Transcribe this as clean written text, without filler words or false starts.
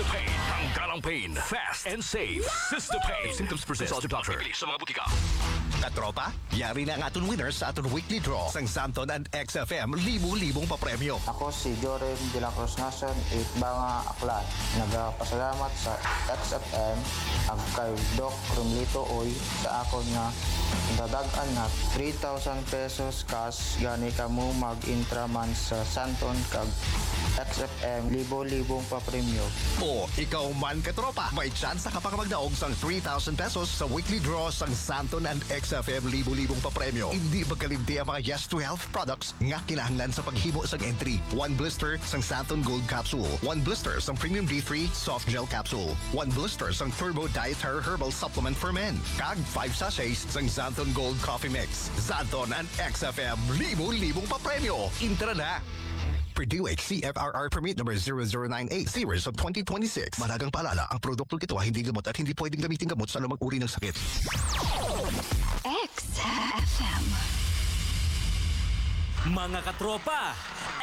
Pain. Tanggalang pain. Fast and safe. Sister Pain. If symptoms persist, consult your doctor. Bibili sa mga butika. Katropa, yari na ang aton winners sa aton weekly draw sang Santon and XFM libu-libong papremyo. Ako si Joren de la Cruz Nason, Banga Aklan. Nagapasalamat sa XFM ag kay Doc Rumlito Oy sa akon nga dadagan na 3,000 pesos cash gani kamo mag-intraman sa Santon kag XFM libo-libong papremyo. O ikaw man katropa, may chance ka pa magdaog sang 3,000 pesos sa weekly draw sang Santon and XFM libu-libong papremyo. Hindi magkalimti ang mga Yes to Health products nga kinahanglan sa paghimo sang entry. 1 blister sang Santon Gold Capsule, 1 blister sang Premium D3 Soft Gel Capsule, 1 blister sang Turbo Dietary Herbal Supplement for Men, kag 5 sachets sang Santon Gold Coffee Mix. Santon and XFM libu-libong papremyo. Intra na! Purdue CFRR Permit number 0098 series of 2026. Malagang paalala, ang produktong ito ay hindi gamot at hindi pwedeng gamitin gamot sa anumang uri ng sakit. XFM. Mga katropa,